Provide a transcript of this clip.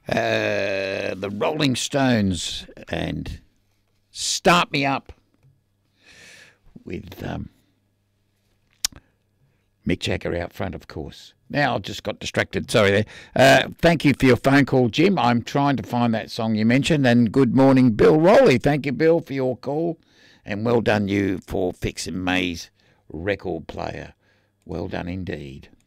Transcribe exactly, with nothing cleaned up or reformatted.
Uh, the Rolling Stones and Start Me Up with um, Mick Jagger out front, of course. Now, I just got distracted. Sorry there. Uh, thank you for your phone call, Jim. I'm trying to find that song you mentioned. And good morning, Bill Rowley. Thank you, Bill, for your call. And well done you for fixing May's record player. Well done indeed.